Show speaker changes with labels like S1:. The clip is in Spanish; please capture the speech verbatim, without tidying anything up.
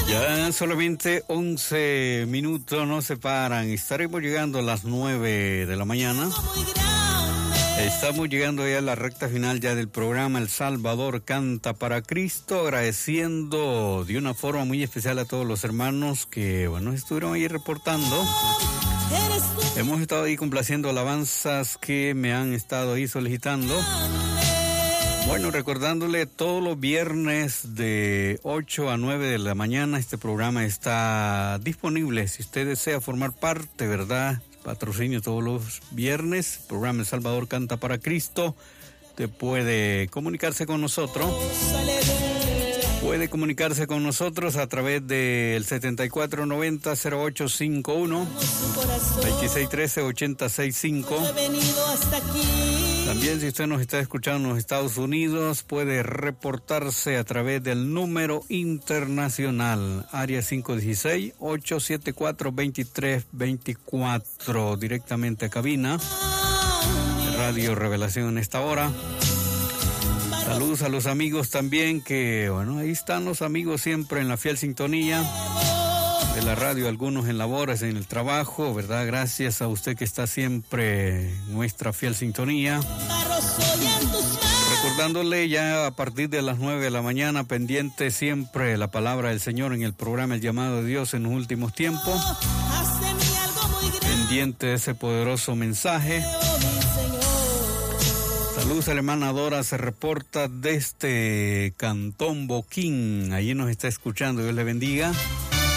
S1: Ya solamente once minutos nos separan. Estaremos llegando a las nueve de la mañana. Estamos llegando ya a la recta final ya del programa El Salvador Canta para Cristo, agradeciendo de una forma muy especial a todos los hermanos que, bueno, estuvieron ahí reportando. Hemos estado ahí complaciendo alabanzas que me han estado ahí solicitando. Bueno, recordándole, todos los viernes de ocho a nueve de la mañana este programa está disponible. Si usted desea formar parte, ¿verdad? Patrocinio todos los viernes, programa El Salvador Canta para Cristo. Usted puede comunicarse con nosotros. Puede comunicarse con nosotros a través del setenta y cuatro noventa cero ocho cincuenta y uno, veintiséis trece ochenta sesenta y cinco. También, si usted nos está escuchando en los Estados Unidos, puede reportarse a través del número internacional, área cinco uno seis, ocho siete cuatro, dos tres dos cuatro, directamente a cabina, Radio Revelación en esta hora. Saludos a los amigos también, que, bueno, ahí están los amigos siempre en la fiel sintonía de la radio, algunos en labores, en el trabajo, ¿verdad? Gracias a usted que está siempre en nuestra fiel sintonía. Recordándole ya a partir de las nueve de la mañana, pendiente siempre la palabra del Señor en el programa El Llamado de Dios en los últimos tiempos. Pendiente de ese poderoso mensaje. Saludos a la hermana Dora, se reporta desde Cantón Boquín. Allí nos está escuchando, Dios le bendiga.